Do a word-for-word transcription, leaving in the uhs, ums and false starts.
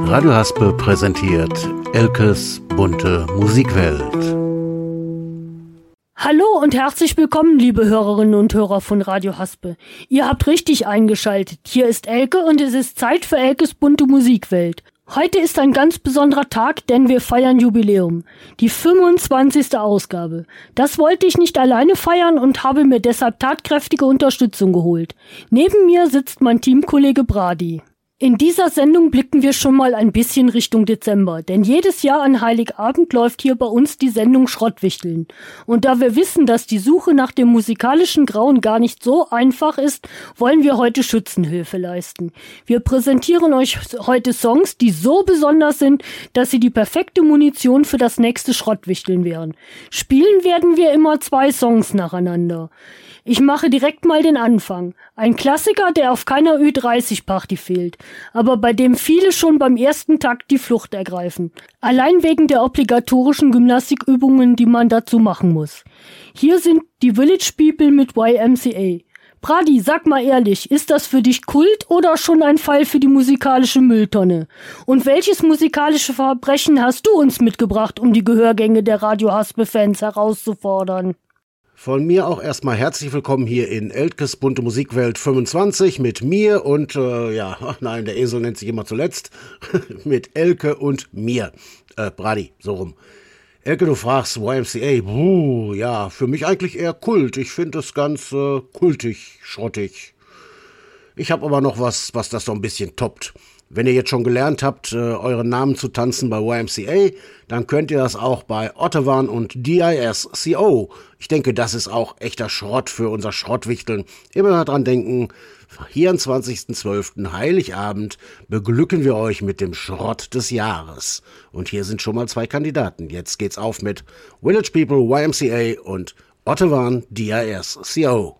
Radio Haspe präsentiert Elkes bunte Musikwelt. Hallo und herzlich willkommen, liebe Hörerinnen und Hörer von Radio Haspe. Ihr habt richtig eingeschaltet. Hier ist Elke und es ist Zeit für Elkes bunte Musikwelt. Heute ist ein ganz besonderer Tag, denn wir feiern Jubiläum. Die fünfundzwanzigste Ausgabe. Das wollte ich nicht alleine feiern und habe mir deshalb tatkräftige Unterstützung geholt. Neben mir sitzt mein Teamkollege Brady. In dieser Sendung blicken wir schon mal ein bisschen Richtung Dezember, denn jedes Jahr an Heiligabend läuft hier bei uns die Sendung Schrottwichteln. Und da wir wissen, dass die Suche nach dem musikalischen Grauen gar nicht so einfach ist, wollen wir heute Schützenhilfe leisten. Wir präsentieren euch heute Songs, die so besonders sind, dass sie die perfekte Munition für das nächste Schrottwichteln wären. Spielen werden wir immer zwei Songs nacheinander. Ich mache direkt mal den Anfang. Ein Klassiker, der auf keiner Ü dreißig Party fehlt, aber bei dem viele schon beim ersten Takt die Flucht ergreifen. Allein wegen der obligatorischen Gymnastikübungen, die man dazu machen muss. Hier sind die Village People mit Y M C A. Brady, sag mal ehrlich, ist das für dich Kult oder schon ein Fall für die musikalische Mülltonne? Und welches musikalische Verbrechen hast du uns mitgebracht, um die Gehörgänge der Radio Haspe-Fans herauszufordern? Von mir auch erstmal herzlich willkommen hier in Elkes bunte Musikwelt fünfundzwanzig mit mir und, äh, ja, ach nein, der Esel nennt sich immer zuletzt, mit Elke und mir. Äh, Brady, so rum. Elke, du fragst Y M C A, puh, ja, für mich eigentlich eher Kult. Ich finde es ganz äh, kultig, schrottig. Ich habe aber noch was, was das so ein bisschen toppt. Wenn ihr jetzt schon gelernt habt, äh, euren Namen zu tanzen bei Y M C A, dann könnt ihr das auch bei Ottawan und D I S C O. Ich denke, das ist auch echter Schrott für unser Schrottwichteln. Immer dran denken, vierundzwanzigsten zwölften Heiligabend beglücken wir euch mit dem Schrott des Jahres. Und hier sind schon mal zwei Kandidaten. Jetzt geht's auf mit Village People, Y M C A und Ottawan, D I S C O.